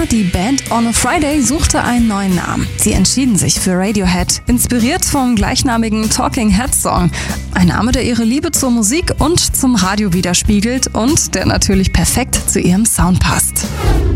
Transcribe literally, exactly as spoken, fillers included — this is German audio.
die Band On a Friday suchte einen neuen Namen. Sie entschieden sich für Radiohead, inspiriert vom gleichnamigen Talking Heads Song. Ein Name, der ihre Liebe zur Musik und zum Radio widerspiegelt und der natürlich perfekt zu ihrem Sound passt.